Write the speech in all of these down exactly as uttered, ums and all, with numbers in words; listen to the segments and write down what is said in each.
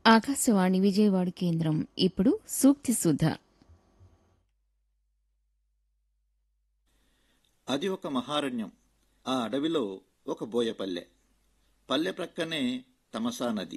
ఆకాశవాణి విజయవాడ కేంద్రం. ఇప్పుడు సూక్తి సుధ. అది ఒక మహారణ్యం. ఆ అడవిలో ఒక బోయపల్లె. పల్లె ప్రక్కనే తమసా నది.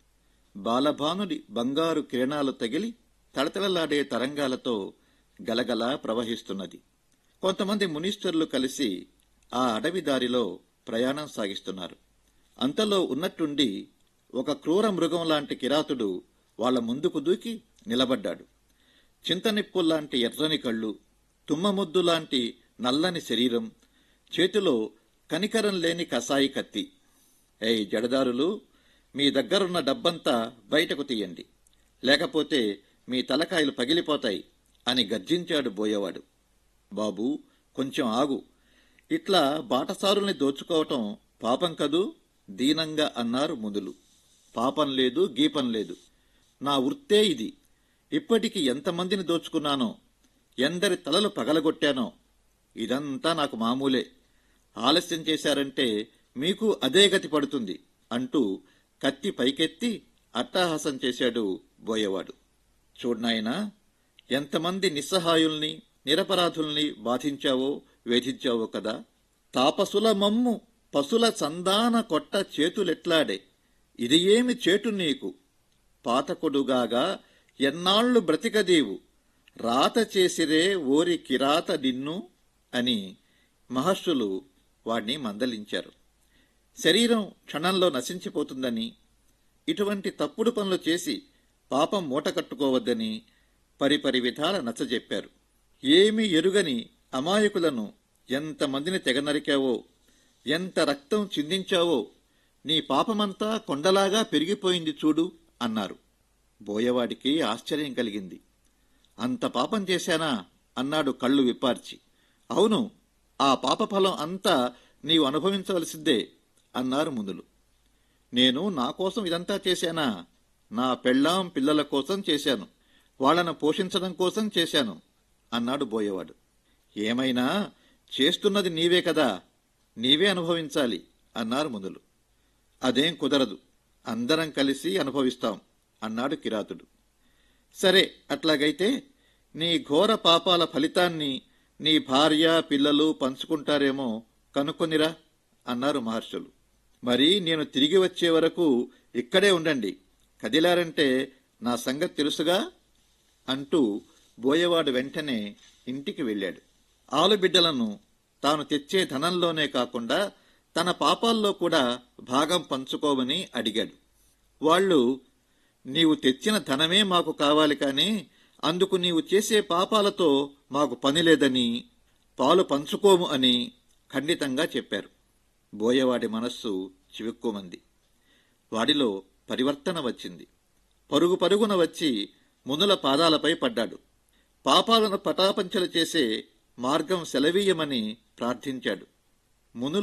బాలభానుడి బంగారు కిరణాలు తగిలి తళతళలాడే తరంగాలతో గలగలా ప్రవహిస్తున్నది. కొంతమంది మునీశ్వరులు కలిసి ఆ అడవి దారిలో ప్రయాణం సాగిస్తున్నారు. అంతలో ఉన్నట్టుండి ఒక క్రూర మృగం లాంటి కిరాతుడు వాళ్ల ముందుకు దూకి నిలబడ్డాడు. చింతనిప్పుల్లాంటి ఎర్రని కళ్ళు, తుమ్మముద్దు లాంటి నల్లని శరీరం, చేతిలో కనికరం లేని కసాయి కత్తి. ఏయ్ జడదారులు, మీ దగ్గరున్న డబ్బంతా బయటకు తీయండి, లేకపోతే మీ తలకాయలు పగిలిపోతాయి అని గర్జించాడు బోయేవాడు. బాబూ, కొంచెం ఆగు. ఇట్లా బాటసారుల్ని దోచుకోవటం పాపం కదూ? దీనంగా అన్నారు మునులు. పాపం లేదు, గీపం లేదు. నా వృత్తే ఇది. ఇప్పటికి ఎంతమందిని దోచుకున్నానో, ఎందరి తలలు పగలగొట్టానో. ఇదంతా నాకు మామూలే. ఆలస్యం చేశారంటే మీకు అదే గతి పడుతుంది అంటూ కత్తి పైకెత్తి అట్టహాసం చేశాడు బోయేవాడు. చూడ్నాయనా, ఎంతమంది నిస్సహాయుల్ని, నిరపరాధుల్ని బాధించావో, వేధించావో కదా. తాపసుల మమ్ము పశుల చందాన కొట్ట చేతులెట్లాడే, ఇది ఏమి చేటు నీకు? పాతకొడుగాగా ఎన్నాళ్లు బ్రతికదీవు, రాత చేసిరే ఓరి కిరాత నిన్ను అని మహర్షులు వాణ్ణి మందలించారు. శరీరం క్షణంలో నశించిపోతుందని, ఇటువంటి తప్పుడు పనులు చేసి పాపం మూటకట్టుకోవద్దని పరిపరి విధాల నచ్చజెప్పారు. ఏమీ ఎరుగని అమాయకులను ఎంతమందిని తెగనరికావో, ఎంత రక్తం చిందించావో, నీ పాపమంతా కొండలాగా పెరిగిపోయింది చూడు అన్నారు. బోయవాడికి ఆశ్చర్యం కలిగింది. అంత పాపం చేశానా అన్నాడు కళ్ళు విప్పార్చి. అవును, ఆ పాపఫలం అంతా నీవు అనుభవించవలసిందే అన్నారు మునులు. నేను నా కోసం ఇదంతా చేశానా? నా పెళ్ళాం పిల్లల కోసం చేశాను, వాళ్లను పోషించడం కోసం చేశాను అన్నాడు బోయేవాడు. ఏమైనా చేస్తున్నది నీవే కదా, నీవే అనుభవించాలి అన్నారు మునులు. అదేం కుదరదు, అందరం కలిసి అనుభవిస్తాం అన్నాడు కిరాతుడు. సరే, అట్లాగైతే నీ ఘోర పాపాల ఫలితాన్ని నీ భార్య పిల్లలు పంచుకుంటారేమో కనుక్కొనిరా అన్నారు మహర్షులు. మరి నేను తిరిగి వచ్చే వరకు ఇక్కడే ఉండండి, కదిలారంటే నా సంగతి తెలుసుగా అంటూ బోయేవాడు వెంటనే ఇంటికి వెళ్ళాడు. ఆలుబిడ్డలను తాను తెచ్చే ధనంలోనే కాకుండా తన పాపాల్లో కూడా భాగం పంచుకోమని అడిగాడు. వాళ్ళు, నీవు తెచ్చిన ధనమే మాకు కావాలి కాని అందుకు నీవు చేసే పాపాలతో మాకు పనిలేదని, పాలు పంచుకోము అని ఖండితంగా చెప్పారు. బోయేవాడి మనస్సు చివుక్కుమంది. వాడిలో పరివర్తన వచ్చింది. పరుగు పరుగున వచ్చి మునుల పాదాలపై పడ్డాడు. పాపాలను పటాపంచలు చేసే మార్గం సెలవీయమని ప్రార్థించాడు. మునులు